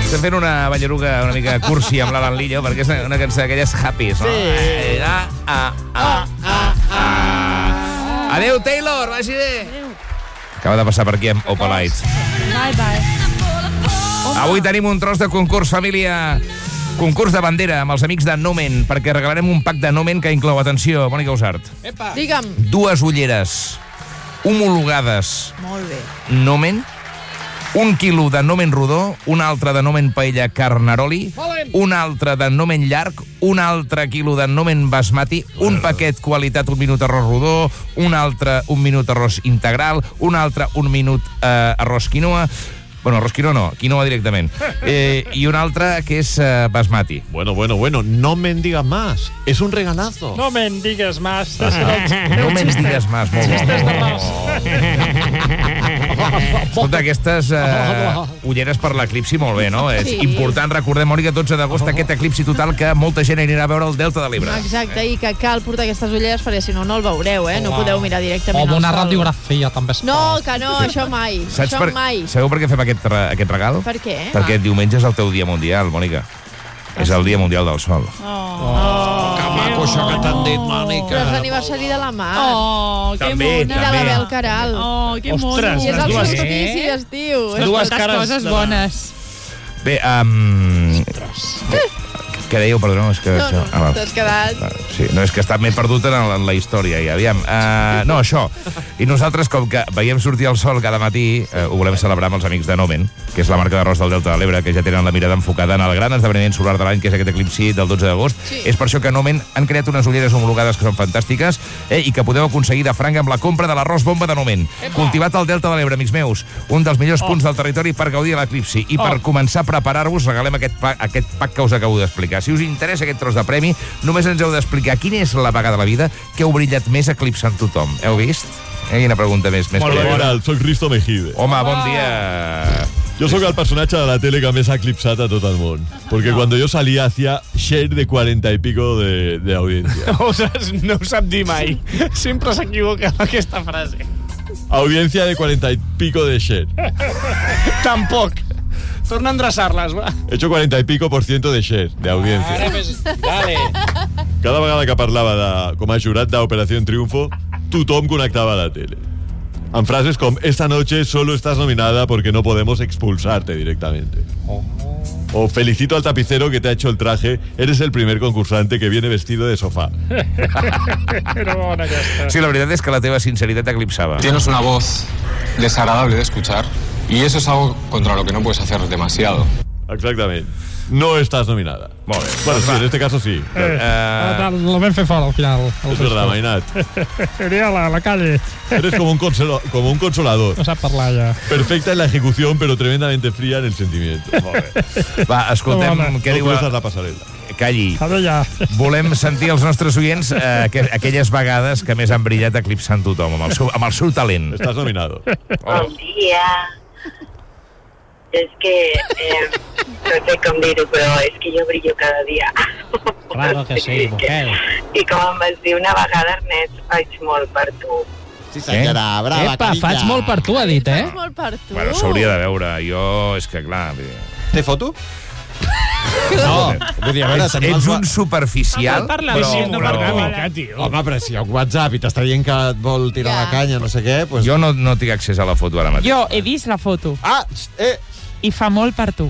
Estem fent una ballaruga una mica cursi amb l'Alan Lillo, perquè és una cançó d'aquelles happies, no? Sí. Adéu, Taylor, vagi bé. Acaba de passar per aquí amb Opalite. Bye. Avui tenim un tros de concurs, família. Concurs de bandera amb els amics de Nomen, perquè regalarem un pack de Nomen que inclou, atenció, Mònica Usart, Digue'm. 2 ulleres homologades Molt bé. Nomen, 1 quilo de Nomen rodó, un altre de Nomen paella Carnaroli, un altre de Nomen llarg, un altre quilo de Nomen basmati, un paquet qualitat 1 minut arròs rodó, un altre 1 minut arròs integral, un altre 1 minut arròs quinoa, bueno, arròs quinoa directament, i un altre que és basmati. Bueno, no me digas más. Es un regalazo. No me'n digues más. No me'n digues más, molt bo. Escolta, aquestes ulleres per l'eclipsi, molt bé, no? És important, recordem, Mònica, 12 d'agost, aquest eclipsi total que molta gent anirà a veure el Delta de l'Ebre. Exacte, i que cal portar aquestes ulleres perquè si no, no el veureu, eh? No podeu mirar directament al sol. O una radiografia, també es pot. No, que no, això mai. Això mai. Sabeu per què fem aquest regal? Per què? Perquè diumenge és el teu dia mundial, Mònica. És el dia mundial del sol. Que maco això que t'han dit, Mònica. Però és l'aniversari de la Mar. Que També, mono. I de la Bel Caral. Que mono. Ostres, I és el dues, solstici d'estiu. dues Les cares coses de la- bones. Bé, què dèieu, perdó? És que No, t'has quedat... Sí, no, és que està més perdut en la història, ja, aviam. No, això. I nosaltres, com que veiem sortir el sol cada matí, ho volem celebrar amb els amics de Nomen, que és la marca d'arròs del Delta de l'Ebre, que ja tenen la mirada enfocada en el gran esdeveniment solar de l'any, que és aquest eclipsi del 12 d'agost. Sí. És per això que Nomen han creat unes ulleres homologades que són fantàstiques i que podeu aconseguir de franc amb la compra de l'arròs bomba de Nomen. Cultivat al Delta de l'Ebre, amics meus. Un dels millors punts del territori per gaudir de l'eclipsi. I per començar a preparar-vos, regalem aquest pack que us acabo d'explicar. Si us interessa aquest tros de premi, només ens heu d'explicar quina és la vegada de la vida que heu brillat més eclipsant tothom. Heu vist? Quina pregunta més Molt bé, prèvia. què tal? Soc Risto Mejide. Home, bon dia. Yo soy el personaje de la tele que més ha eclipsat a tot el món. Porque cuando yo salía hacía share de 40 y pico de audiencia. No ho sap dir mai. Sempre s'equivoca amb aquesta frase. Audiencia de 40 y pico de share. Tampoc. Torna a endreçar-les, va. He hecho 40 y pico % de share, de audiencia. Ara més... Dale. Cada vegada que parlava com a jurat d'Operació Triunfo, tothom connectava a la tele. En frases com, esta noche solo estás nominada porque no podemos expulsarte directamente. O felicito al tapicero que te ha hecho el traje, eres el primer concursante que viene vestido de sofá. Era bona aquesta. Sí, la veritat és que la teva sinceritat eclipsava. Tienes una voz desagradable de escuchar y eso es algo contra lo que no puedes hacer demasiado. Exactament. No estás nominada. Molt bé. Bueno, sí, en este caso sí. El vam fer fora al final. Es verdad, Mainat. Iria a la calle. Eres como un consolador. No sap parlar ja. Perfecta en la ejecución, pero tremendamente fría en el sentimiento. Va, escoltem què No diu... cruzas la pasarela. Calli. Ara ja. Volem sentir els nostres oients aquelles vegades que més han brillat eclipsant tothom, amb el seu talent. Estás nominado. Bon dia. És que no sé com dir-ho, però és que jo brillo cada dia. Claro que sí, mujer. I com em vas dir una vegada, Ernest, faig molt per tu. Sí, senyora, brava, Epa, carilla. faig molt per tu, ha dit, eh? És molt per tu. Bueno, s'hauria de veure. Jo, és que clar... Té foto? No, vull dir, a veure, tenim Ets els... un superficial, Parla però... així, no parla però... mica, tio. Home, però si hi ha un WhatsApp i t'està dient que et vol tirar la canya, no sé què, doncs... Jo no tinc accés a la foto ara mateix. Jo he vist la foto Ah, i fa molt per tu.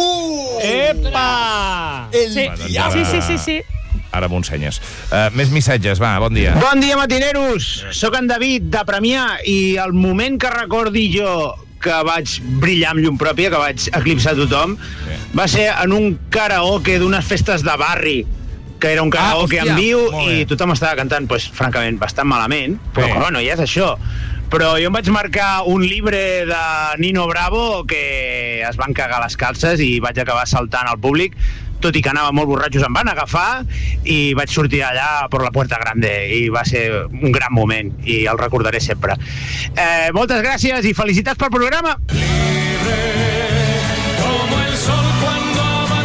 Epa! El Sí, diable. sí. Ara m'ho ensenyes. Més missatges, va, bon dia. Bon dia, matineros! Soc en David, de Premià, i el moment que recordi jo que vaig brillar amb llum pròpia, que vaig eclipsar tothom, va ser en un karaoke d'unes festes de barri, que era un karaoke hòstia, en viu, molt bé. i tothom estava cantant, pues, francament, bastant malament, però Bé. bueno, ja és això. Però jo em vaig marcar un llibre de Nino Bravo que es van cagar les calces i vaig acabar saltant al públic, tot i que anava molt borratxos, em van agafar i vaig sortir allà per la Puerta Grande i va ser un gran moment i el recordaré sempre. Moltes gràcies i felicitats pel programa.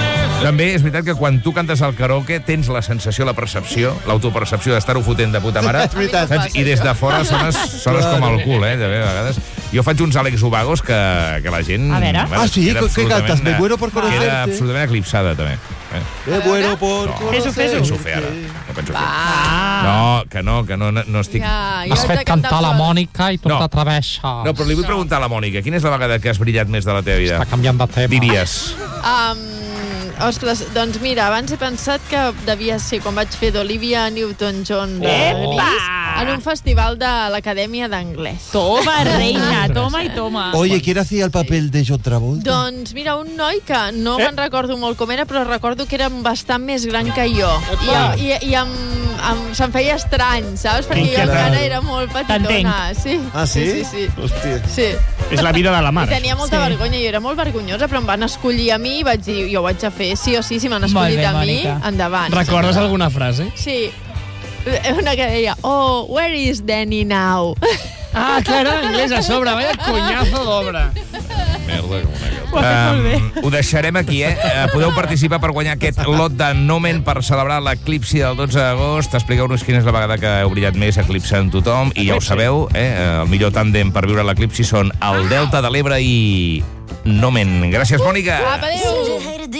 També és veritat que quan tu cantes al karaoke tens la sensació, la percepció, l'autopercepció d'estar-ho fotent de puta mare. És veritat. Saps? I des de fora sones com el cul, de vegades. Jo faig uns Àlex Ubagos que la gent... A veure. Ah, sí? Què cantes? Me muero por conocerte. Queda absolutament eclipsada, també. Me muero por conocerte. Penso fer ara. No penso fer. No, que no estic... Has fet cantar la Mònica i tu t'atreveixes. No, però li vull preguntar a la Mònica, quina és la vegada que has brillat més de la teva vida? Està canviant de tema. Diries. Ostres, doncs mira, abans he pensat que devia ser quan vaig fer d'Olivia Newton-John de Gris en un festival de l'Acadèmia d'Anglès. Toma, reina, toma i toma. Oye, ¿quién hacía el papel de John Travolta? Doncs mira, un noi que no me'n recordo molt com era, però recordo que era bastant més gran que jo. I se'm feia estrany, saps? Perquè jo encara era molt petitona. Sí. Ah, sí? Sí. Hòstia. Sí. És la vida de la mare. I tenia molta vergonya, jo era molt vergonyosa, però em van escollir a mi i vaig dir, jo ho haig de fer sí o sí, si m'han escollit a mi, endavant. Recordes alguna frase? Sí. Una que deia, oh, where is Danny now? Ah, clar, en anglès a sobre, vaya conyazo d'obra. Merda, com una ho deixarem aquí, Podeu participar per guanyar aquest lot de Nomen per celebrar l'eclipsi del 12 d'agost. Expliqueu-nos quina és la vegada que heu brillat més eclipsant tothom. I ja ho sabeu, el millor tàndem per viure l'eclipsi són el Delta de l'Ebre i Nomen. Gràcies, Mònica. Apa, adéu.